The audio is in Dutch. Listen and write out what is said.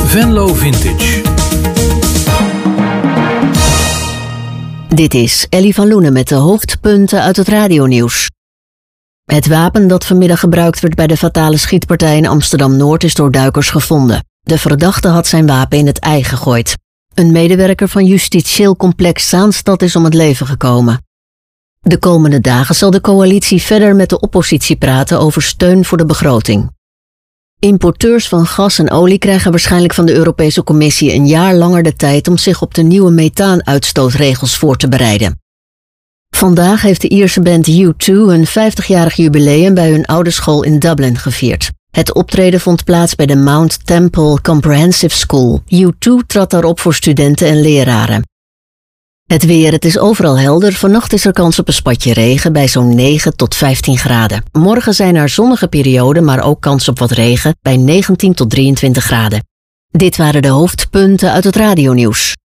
Venlo Vintage. Dit is Ellie van Loenen met de hoofdpunten uit het radionieuws. Het wapen dat vanmiddag gebruikt werd bij de fatale schietpartij in Amsterdam-Noord is door duikers gevonden. De verdachte had zijn wapen in het IJ gegooid. Een medewerker van justitieel complex Zaanstad is om het leven gekomen. De komende dagen zal de coalitie verder met de oppositie praten over steun voor de begroting. Importeurs van gas en olie krijgen waarschijnlijk van de Europese Commissie een jaar langer de tijd om zich op de nieuwe methaanuitstootregels voor te bereiden. Vandaag heeft de Ierse band U2 een 50-jarig jubileum bij hun oude school in Dublin gevierd. Het optreden vond plaats bij de Mount Temple Comprehensive School. U2 trad daarop voor studenten en leraren. Het weer, het is overal helder. Vannacht is er kans op een spatje regen bij zo'n 9 tot 15 graden. Morgen zijn er zonnige perioden, maar ook kans op wat regen bij 19 tot 23 graden. Dit waren de hoofdpunten uit het radionieuws.